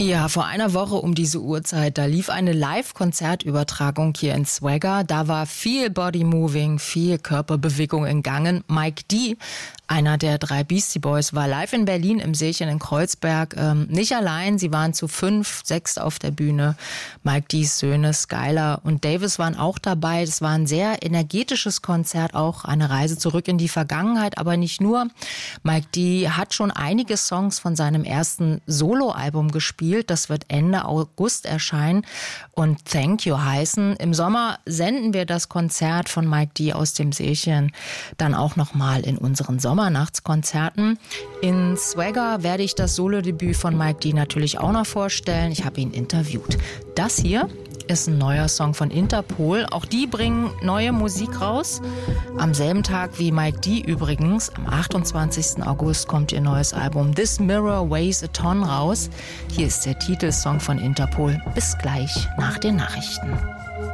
Ja, vor einer Woche um diese Uhrzeit, da lief eine Live-Konzertübertragung hier in Swagger. Da war viel Body-Moving, viel Körperbewegung in Gangen. Mike D., einer der 3 Beastie Boys, war live in Berlin im Seechen in Kreuzberg. Nicht allein, sie waren zu 5, 6 auf der Bühne. Mike D.'s Söhne Skylar und Davis waren auch dabei. Es war ein sehr energetisches Konzert, auch eine Reise zurück in die Vergangenheit, aber nicht nur. Mike D. hat schon einige Songs von seinem ersten Soloalbum gespielt. Das wird Ende August erscheinen und Thank You heißen. Im Sommer senden wir das Konzert von Mike D. aus dem Seechen dann auch nochmal in unseren Sommernachtskonzerten. In Swagger werde ich das Solodebüt von Mike D. natürlich auch noch vorstellen. Ich habe ihn interviewt. Das hier ist ein neuer Song von Interpol. Auch die bringen neue Musik raus. Am selben Tag wie Mike D. übrigens, am 28. August kommt ihr neues Album This Mirror Weighs a Ton raus. Hier ist der Titelsong von Interpol. Bis gleich nach den Nachrichten.